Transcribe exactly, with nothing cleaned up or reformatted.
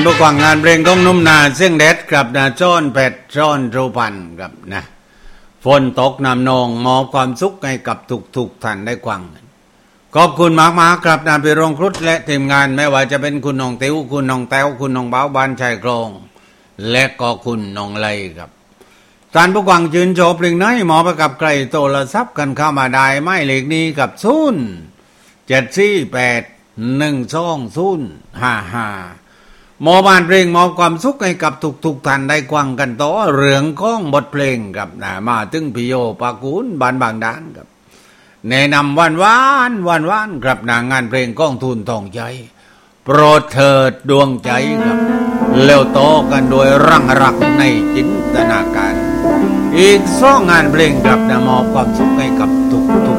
บุกว่างงานเพลงของนุ่มนาเสียงเด็ดกับนะจ้อนแปดจ้อนรูพันกับนะฝนตกน้ำนองมอบความสุขให้กับทุกๆท่านได้ฟังขอบคุณมากๆครับนะพี่รองครุฑและทีมงานไม่ว่าจะเป็นคุณน้องติ๋วคุณน้องแต้วคุณน้องเบ้าบ้านชายโครงและก็คุณน้องไลครับท่านผู้ฟังชื่นชอบเพลงไหนหมอไปกับใครโทรศัพท์กันเข้ามาได้ไม่เลขนี้กับศูนย์เจ็ดสี่แปดหนึ่งสองศูนย์ห้าห้าหมอบานเพลงมอบความสุขให้กับทุกๆท่านได้ฟังกันต่อเรื่องของบทเพลงกับนะมาถึงพิโยปากูลบานบางด้านครับแนะนำวันวานวันวานครับนางงานเพลงก้องทุนทองใจโปรดเถิดดวงใจครับเร็วโตกันโดยรังรักในจินตนาการอีกสองงานเพลงครับนะมอบความสุขให้กับทุก